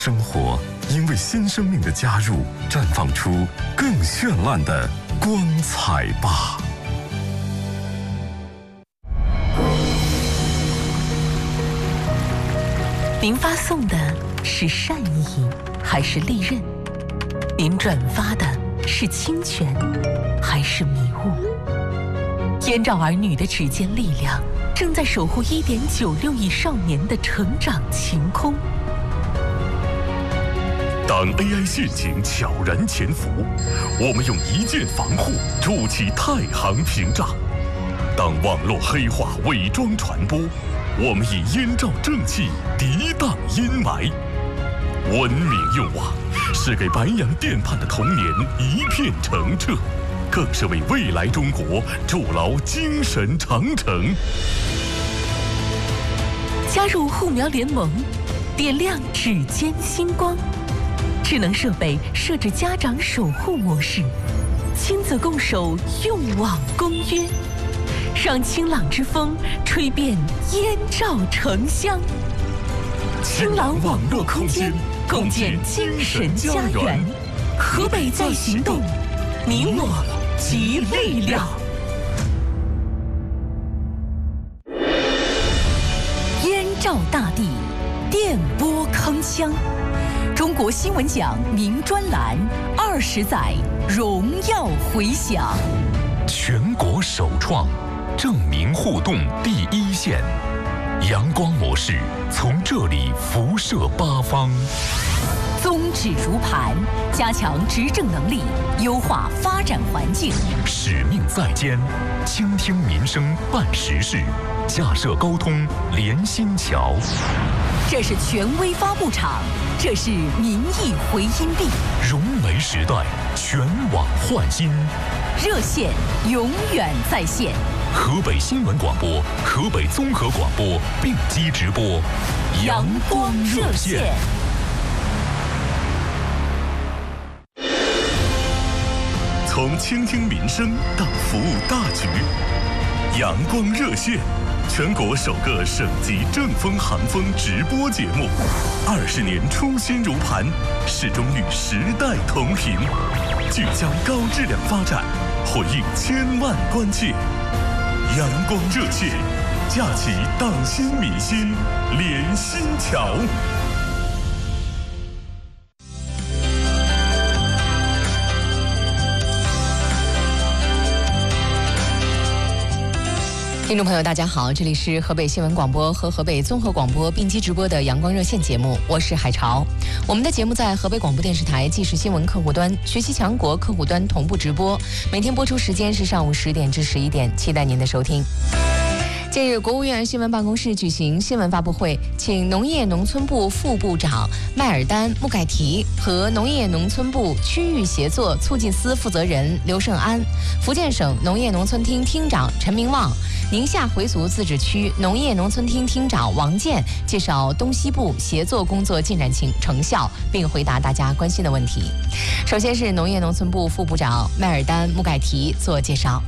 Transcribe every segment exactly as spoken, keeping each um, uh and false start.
生活因为新生命的加入，绽放出更绚烂的光彩吧。 您发送的是善意还是利刃？您转发的是侵权还是迷雾？燕赵儿女的指尖力量正在守护 一点九六亿少年的成长晴空。 当 A I 陷阱悄然潜伏，我们用一键防护筑起太行屏障；当网络黑化伪装传播，我们以燕赵正气涤荡阴霾。文明用网是给白洋淀畔的童年一片澄澈，更是为未来中国筑牢精神长城。 加入护苗联盟，点亮指尖星光。智能设备设置家长守护模式，亲子共守用网公约，让清朗之风吹遍燕赵城乡。清朗网络空间，共建精神家园。河北在行动，你我集力量。燕赵大地，电波铿锵。中国新闻奖名专栏，二十载荣耀回响。 全国首创，证明互动第一线，阳光模式从这里辐射八方。 宗旨如磐，加强执政能力，优化发展环境。 使命在肩，倾听民生办实事，架设沟通连心桥。 这是权威发布场，这是民意回音壁。 融媒时代，全网焕新， 热线永远在线。 河北新闻广播、河北综合广播并机直播， 阳光热线。 从倾听民生到服务大局，阳光热线。全国首个省级正风航风直播节目，二十年初心如磐，始终与时代同频，聚焦高质量发展，回应千万关切。阳光热线，架起党心民心连心桥。 听众朋友大家好，这里是河北新闻广播和河北综合广播并机直播的阳光热线节目，我是海潮。我们的节目在河北广播电视台即时新闻客户端、学习强国客户端同步直播，每天播出时间是上午十点至十一点，期待您的收听。近日，国务院新闻办公室举行新闻发布会，请农业农村部副部长麦尔丹·穆盖提和农业农村部区域协作促进司负责人刘胜安、福建省农业农村厅厅长陈明旺、宁夏回族自治区农业农村厅厅长王健介绍东西部协作工作进展情成效，并回答大家关心的问题。首先是农业农村部副部长麦尔丹·穆盖提做介绍。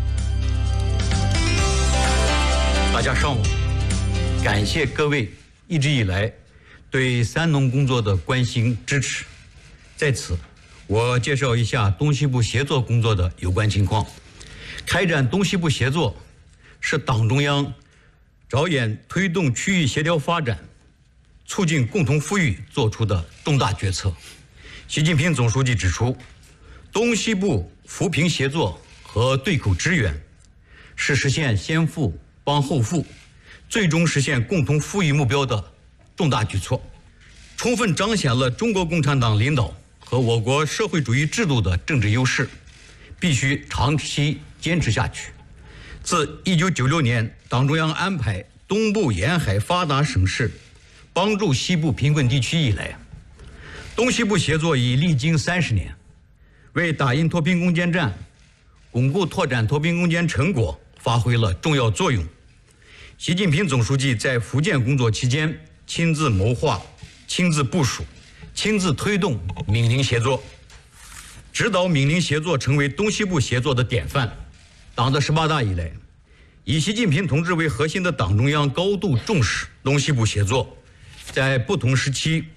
大家上午，感谢各位一直以来对三农工作的关心支持。在此，我介绍一下东西部协作工作的有关情况。开展东西部协作是党中央着眼推动区域协调发展、促进共同富裕作出的重大决策。习近平总书记指出，东西部扶贫协作和对口支援是实现先富帮后富，最终实现共同富裕目标的重大举措，充分彰显了中国共产党领导和我国社会主义制度的政治优势，必须长期坚持下去。自一九九六年，党中央安排东部沿海发达省市帮助西部贫困地区以来，东西部协作已历经三十年，为打赢脱贫攻坚战、巩固拓展脱贫攻坚成果发挥了重要作用。习近平总书记在福建工作期间，亲自谋划、亲自部署、亲自推动闽宁协作，指导闽宁协作成为东西部协作的典范。党的十八大以来，以习近平同志为核心的党中央高度重视东西部协作，在不同时期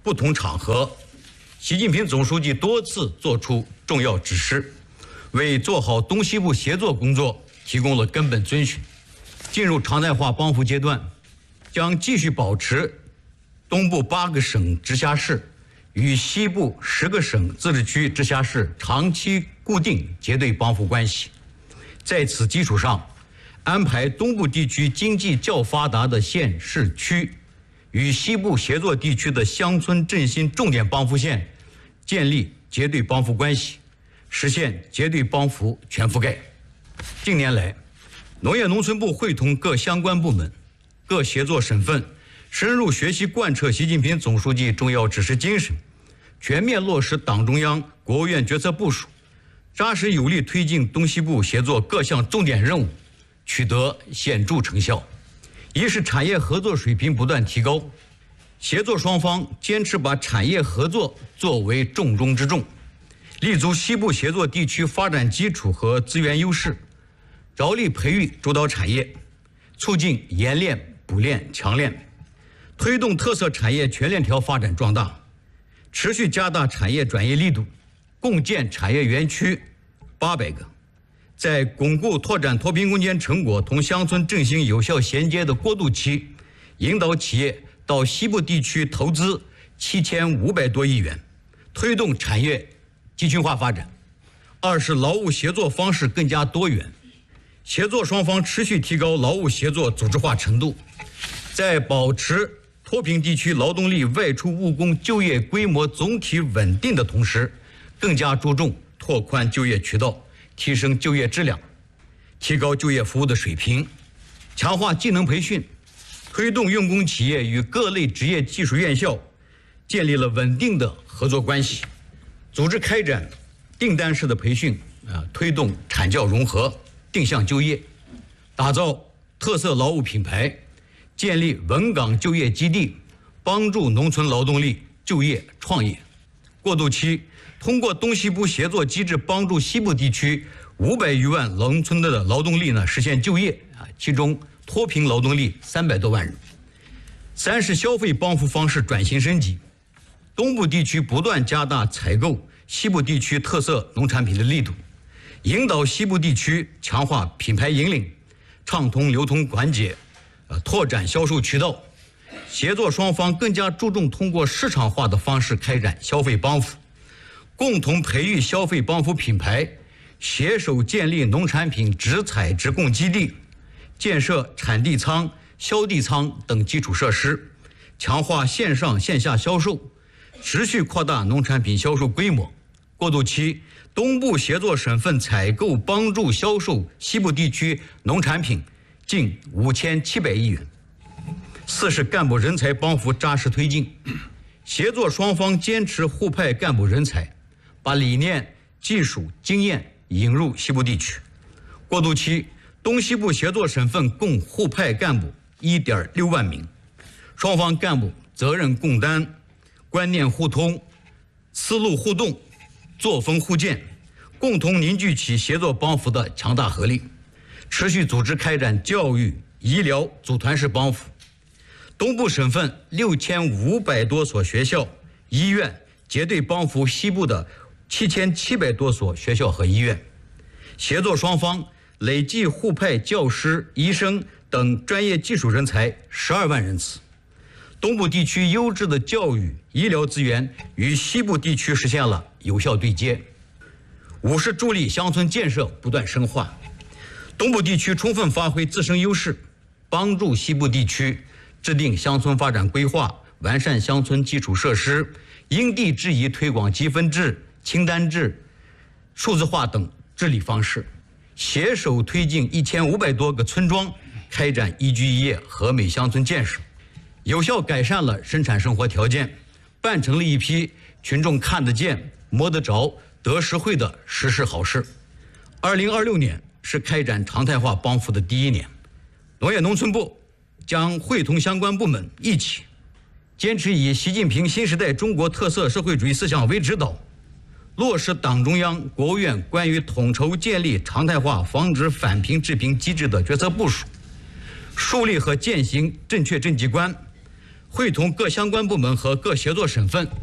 不同场合，习近平总书记多次作出重要指示，为做好东西部协作工作提供了根本遵循。进入常态化帮扶阶段，将继续保持东部八个省直辖市与西部十个省自治区直辖市长期固定结对帮扶关系。在此基础上，安排东部地区经济较发达的县市区与西部协作地区的乡村振兴重点帮扶县建立结对帮扶关系，实现结对帮扶全覆盖。近年来，农业农村部会同各相关部门、各协作省份，深入学习贯彻习近平总书记重要指示精神，全面落实党中央、国务院决策部署，扎实有力推进东西部协作各项重点任务，取得显著成效。一是产业合作水平不断提高，协作双方坚持把产业合作作为重中之重，立足西部协作地区发展基础和资源优势，着力培育主导产业，促进研炼、补炼、强炼，推动特色产业全链条发展壮大，持续加大产业转移力度，共建产业园区八百个。在巩固拓展脱贫攻坚成果同乡村振兴有效衔接的过渡期，引导企业到西部地区投资七千五百多亿元，推动产业集群化发展。二是劳务协作方式更加多元，协作双方持续提高劳务协作组织化程度，在保持脱贫地区劳动力外出务工就业规模总体稳定的同时，更加注重拓宽就业渠道，提升就业质量，提高就业服务的水平，强化技能培训，推动用工企业与各类职业技术院校建立了稳定的合作关系，组织开展订单式的培训，啊，推动产教融合、定向就业，打造特色劳务品牌，建立稳岗就业基地，帮助农村劳动力就业创业。过渡期，通过东西部协作机制，帮助西部地区五百余万农村的劳动力呢实现就业啊，其中脱贫劳动力三百多万人。三是消费帮扶方式转型升级，东部地区不断加大采购西部地区特色农产品的力度，引导西部地区强化品牌引领，畅通流通环节，呃，拓展销售渠道。协作双方更加注重通过市场化的方式开展消费帮扶，共同培育消费帮扶品牌，携手建立农产品直采直供基地，建设产地仓、销地仓等基础设施，强化线上线下销售，持续扩大农产品销售规模。过渡期，东部协作省份采购帮助销售西部地区农产品近五千七百亿元。四是干部人才帮扶扎实推进，协作双方坚持互派干部人才，把理念、技术、经验引入西部地区。过渡期，东西部协作省份共互派干部 一点六万名，双方干部责任共担，观念互通，思路互动，作风互鉴，共同凝聚起协作帮扶的强大合力。持续组织开展教育、医疗组团式帮扶，东部省份六千五百多所学校、医院结对帮扶西部的七千七百多所学校和医院，协作双方累计互派教师、医生等专业技术人才十二万人次。东部地区优质的教育、医疗资源与西部地区实现了有效对接。五是助力乡村建设不断深化，东部地区充分发挥自身优势，帮助西部地区制定乡村发展规划，完善乡村基础设施，因地制宜推广积分制、清单制、数字化等治理方式，携手推进一千五百多个村庄开展宜居宜业和美乡村建设，有效改善了生产生活条件，办成了一批群众看得见、摸得着、得实惠的实事好事。二零二六年是开展常态化帮扶的第一年，农业农村部将会同相关部门一起，坚持以习近平新时代中国特色社会主义思想为指导，落实党中央、国务院关于统筹建立常态化防止返贫致贫机制的决策部署，树立和践行正确政绩观， 会同各相关部门和各协作省份，